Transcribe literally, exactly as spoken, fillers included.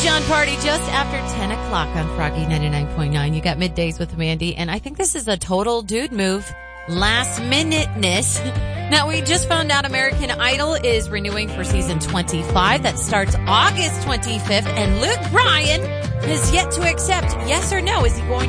John Party just after ten o'clock on Froggy ninety-nine point nine. You got Middays with Mandy, and I think this is a total dude move. Last minuteness. Now, we just found out American Idol is renewing for season twenty-five. That starts August twenty-fifth, and Luke Bryan has yet to accept yes or no. Is he going